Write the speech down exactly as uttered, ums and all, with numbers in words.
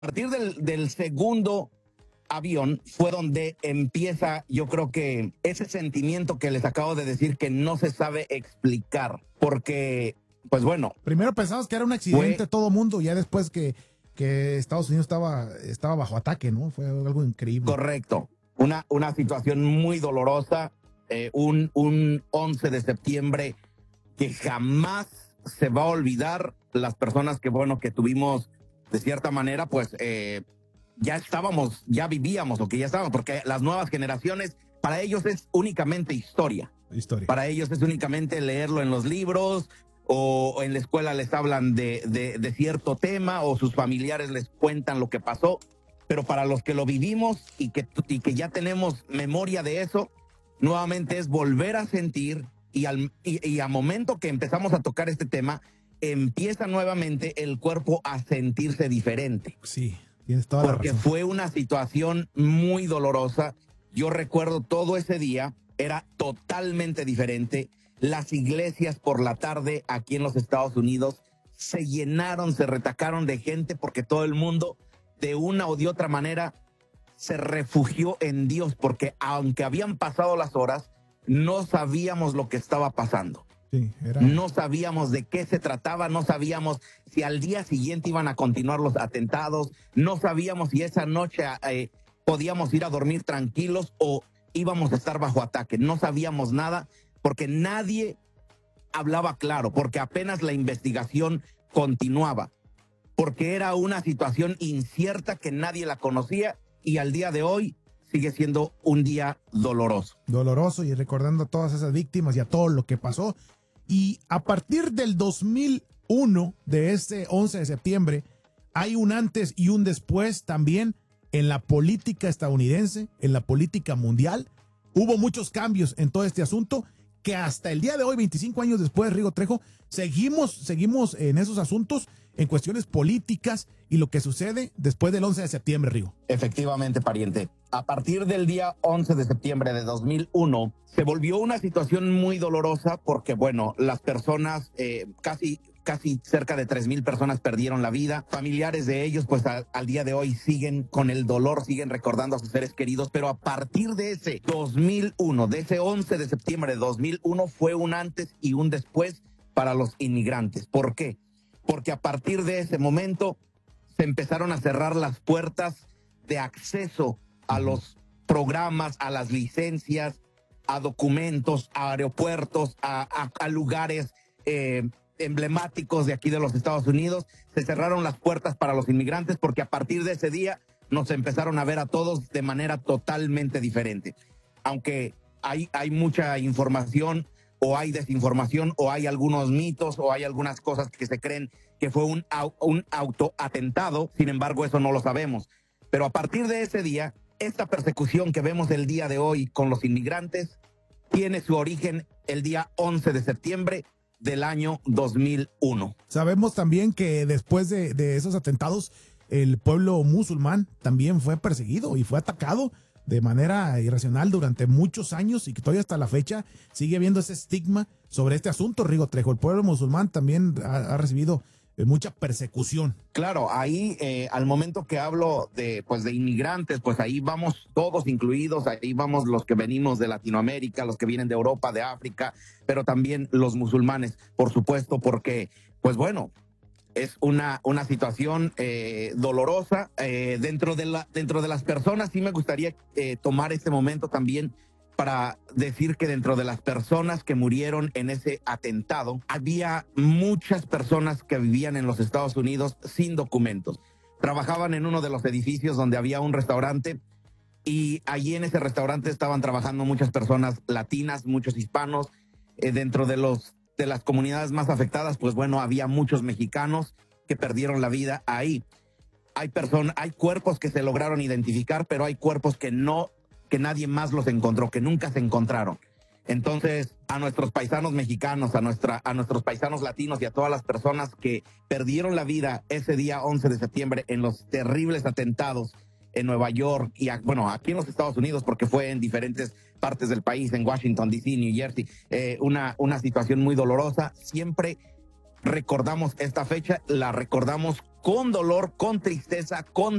partir del, del segundo avión fue donde empieza, yo creo que ese sentimiento que les acabo de decir que no se sabe explicar, porque, pues bueno. Primero pensamos que era un accidente fue, todo mundo, ya después que, que Estados Unidos estaba, estaba bajo ataque, ¿no? Fue algo increíble. Correcto. Una, una situación muy dolorosa, eh, un, un once de septiembre que jamás se va a olvidar. Las personas que, bueno, que tuvimos de cierta manera, pues eh, ya estábamos, ya vivíamos o que ya estábamos, porque las nuevas generaciones, para ellos es únicamente historia. Historia. Para ellos es únicamente leerlo en los libros o en la escuela les hablan de, de, de cierto tema o sus familiares les cuentan lo que pasó. Pero para los que lo vivimos y que, y que ya tenemos memoria de eso, nuevamente es volver a sentir y al y, y a momento que empezamos a tocar este tema, empieza nuevamente el cuerpo a sentirse diferente. Sí, tienes toda la Porque razón. fue una situación muy dolorosa. Yo recuerdo todo ese día, era totalmente diferente. Las iglesias por la tarde aquí en los Estados Unidos se llenaron, se retacaron de gente porque todo el mundo de una o de otra manera se refugió en Dios, porque aunque habían pasado las horas, no sabíamos lo que estaba pasando. Sí, era... No sabíamos de qué se trataba, no sabíamos si al día siguiente iban a continuar los atentados, no sabíamos si esa noche eh, podíamos ir a dormir tranquilos o íbamos a estar bajo ataque. No sabíamos nada porque nadie hablaba claro, porque apenas la investigación continuaba, porque era una situación incierta que nadie la conocía y al día de hoy sigue siendo un día doloroso. Doloroso y recordando a todas esas víctimas y a todo lo que pasó. Y a partir del dos mil uno, de este once de septiembre, hay un antes y un después también en la política estadounidense, en la política mundial. Hubo muchos cambios en todo este asunto que hasta el día de hoy, veinticinco años después, Rigo Trejo, seguimos, seguimos en esos asuntos, en cuestiones políticas y lo que sucede después del once de septiembre, Rigo. Efectivamente, pariente. A partir del día once de septiembre de dos mil uno, se volvió una situación muy dolorosa porque, bueno, las personas, eh, casi, casi cerca de tres mil personas perdieron la vida. Familiares de ellos, pues a, al día de hoy siguen con el dolor, siguen recordando a sus seres queridos. Pero a partir de ese dos mil uno, de ese once de septiembre de dos mil uno, fue un antes y un después para los inmigrantes. ¿Por qué? Porque a partir de ese momento se empezaron a cerrar las puertas de acceso a los programas, a las licencias, a documentos, a aeropuertos, a, a, a lugares eh, emblemáticos de aquí de los Estados Unidos. Se cerraron las puertas para los inmigrantes porque a partir de ese día nos empezaron a ver a todos de manera totalmente diferente. Aunque hay, hay mucha información o hay desinformación o hay algunos mitos o hay algunas cosas que se creen que fue un, un autoatentado, sin embargo eso no lo sabemos. Pero a partir de ese día, esta persecución que vemos el día de hoy con los inmigrantes tiene su origen el día once de septiembre del año dos mil uno. Sabemos también que después de, de esos atentados, el pueblo musulmán también fue perseguido y fue atacado de manera irracional durante muchos años y que todavía hasta la fecha sigue habiendo ese estigma sobre este asunto, Rigo Trejo. El pueblo musulmán también ha, ha recibido eh, mucha persecución. Claro, ahí eh, al momento que hablo de pues de inmigrantes, pues ahí vamos todos incluidos, ahí vamos los que venimos de Latinoamérica, los que vienen de Europa, de África, pero también los musulmanes, por supuesto, porque pues bueno, es una, una situación eh, dolorosa. Eh, dentro, de la, dentro de las personas, sí me gustaría eh, tomar este momento también para decir que dentro de las personas que murieron en ese atentado, había muchas personas que vivían en los Estados Unidos sin documentos. Trabajaban en uno de los edificios donde había un restaurante y allí en ese restaurante estaban trabajando muchas personas latinas, muchos hispanos. Eh, dentro de los de las comunidades más afectadas, pues bueno, había muchos mexicanos que perdieron la vida ahí. Hay personas, hay cuerpos que se lograron identificar, pero hay cuerpos que no, que nadie más los encontró, que nunca se encontraron. Entonces, a nuestros paisanos mexicanos, a nuestra, a nuestros paisanos latinos y a todas las personas que perdieron la vida ese día once de septiembre en los terribles atentados en Nueva York y, a, bueno, aquí en los Estados Unidos, porque fue en diferentes partes del país, en Washington, D C, New Jersey, eh, una, una situación muy dolorosa. Siempre recordamos esta fecha, la recordamos con dolor, con tristeza, con